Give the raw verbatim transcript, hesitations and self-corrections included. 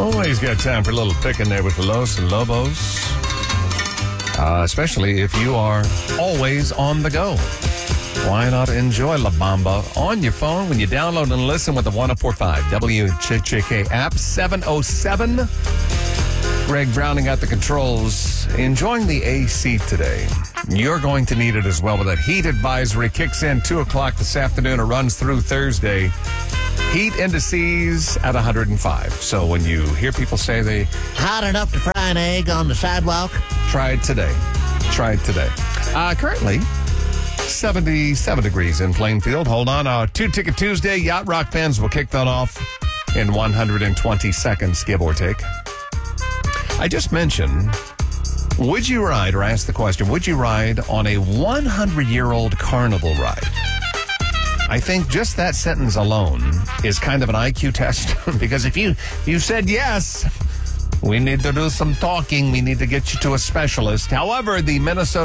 Always got time for a little picking there with Los and Lobos. Uh, especially if you are always on the go. Why not enjoy La Bamba on your phone when you download and listen with the one oh four point five W H K app? seven oh seven. Greg Browning at the controls. Enjoying the A C today. You're going to need it as well, but that heat advisory kicks in two o'clock this afternoon. It runs through Thursday. Heat indices at one hundred five. So when you hear people say they... Hot enough to fry an egg on the sidewalk? Try it today. Try it today. Uh, currently, seventy-seven degrees in Plainfield. Hold on. Our Two-Ticket Tuesday. Yacht Rock fans will kick that off in one hundred twenty seconds, give or take. I just mentioned, would you ride, or ask the question, would you ride on a hundred-year-old carnival ride? I think just that sentence alone is kind of an I Q test, because if you, you said yes, we need to do some talking. We need to get you to a specialist. However, the Minnesota